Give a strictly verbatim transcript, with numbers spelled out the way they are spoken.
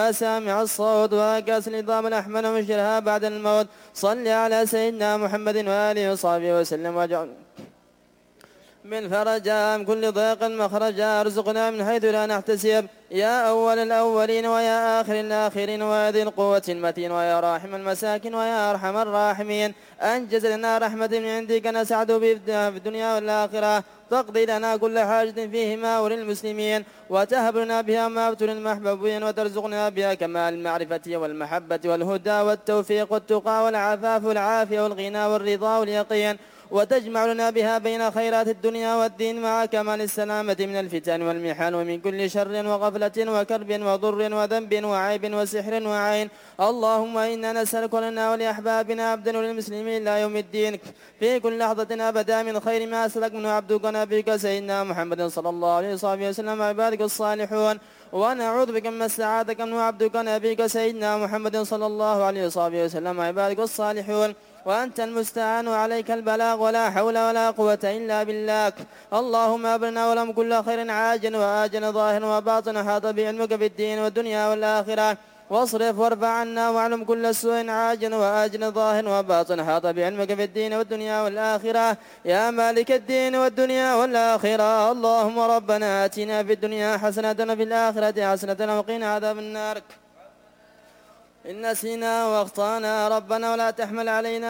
سامع الصوت وكاس النظام الأحمر ومشرها بعد الموت. صل على سيدنا محمد وآله وصحبه وسلم واجعل من فرجا من كل ضيق مخرجا. ارزقنا من حيث لا نحتسب يا أول الأولين ويا آخر الآخرين ويا ذي القوة المتين ويا راحم المساكين ويا أرحم الراحمين. أنجز لنا رحمة من عندك نسعد في الدنيا والآخرة، تقضي لنا كل حاجة فيهما وللمسلمين، وتهب لنا بها ما ابتلى المحبوبين، وترزقنا بها كمال المعرفة والمحبة والهدى والتوفيق والتقى والعفاف والعافية والغنى والرضا واليقين، وتجمع لنا بها بين خيرات الدنيا والدين مع كمال السلامة من الفتن والمحن ومن كل شر وغفلة وكرب وضر وذنب وعيب وسحر وعين. اللهم إنا نسألك لنا ولأحبابنا عبدا وللمسلمين إلى يوم الدين في كل لحظة أبدا من خير ما أسألك منه عبدك نبيك سيدنا محمد صلى الله عليه وسلم وعبادك الصالحون. ونعوذ بك من استعاذك منه عبدك نبيك سيدنا محمد صلى الله عليه وسلم وعبادك الصالحون. وأنت المستعان وعليك البلاغ ولا حول ولا قوة إلا بالله. اللهم أبرنا ولم كل خير عاجل وآجل ظاهر وباطن حاط بعلمك في الدين والدنيا والآخرة، واصرف وارفع عنا واعلم كل سوء عاجل وآجل ظاهر وباطن حاط بعلمك في الدين والدنيا والآخرة يا مالك الدين والدنيا والآخرة. اللهم ربنا آتنا في الدنيا حسنة وفي الآخرة حسنة وقنا عذاب النار. إن نسينا واخطأنا ربنا ولا تحمل علينا